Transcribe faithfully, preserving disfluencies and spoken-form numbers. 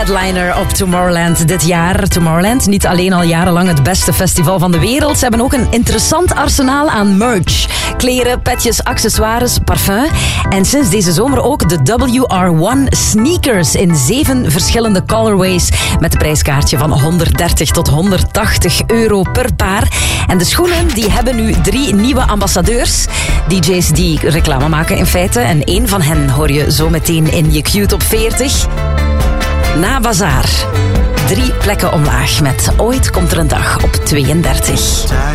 headliner op Tomorrowland dit jaar. Tomorrowland, niet alleen al jarenlang het beste festival van de wereld. Ze hebben ook een interessant arsenaal aan merch. Kleren, petjes, accessoires, parfum. En sinds deze zomer ook de W R one sneakers in zeven verschillende colorways. Met een prijskaartje van honderddertig tot honderdtachtig euro per paar. En de schoenen die hebben nu drie nieuwe ambassadeurs. D J's die reclame maken in feite. En één van hen hoor je zo meteen in je Q-top veertig. Na Bazaar. Drie plekken omlaag met Ooit komt er een dag op tweeëndertig.